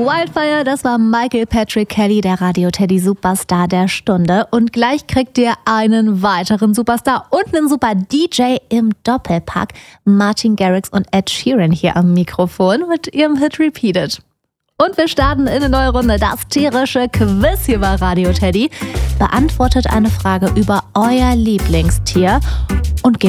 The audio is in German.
Wildfire, das war Michael Patrick Kelly, der Radio Teddy Superstar der Stunde. Und gleich kriegt ihr einen weiteren Superstar und einen super DJ im Doppelpack. Martin Garrix und Ed Sheeran hier am Mikrofon mit ihrem Hit Repeated. Und wir starten in eine neue Runde, das tierische Quiz hier bei Radio Teddy. Beantwortet eine Frage über euer Lieblingstier und geht